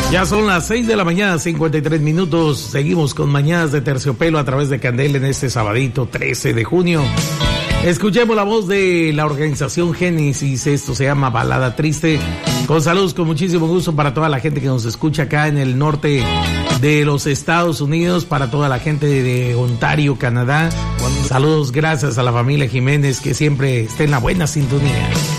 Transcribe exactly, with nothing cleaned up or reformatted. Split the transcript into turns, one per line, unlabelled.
Ya son las seis de la mañana, cincuenta y tres minutos. Seguimos con Mañanas de Terciopelo a través de Candel en este sabadito trece de junio. Escuchemos la voz de la organización Génesis. Esto se llama Balada Triste. Con saludos, con muchísimo gusto para toda la gente que nos escucha acá en el norte de los Estados Unidos, para toda la gente de Ontario, Canadá. Saludos, gracias a la familia Jiménez que siempre está en la buena sintonía.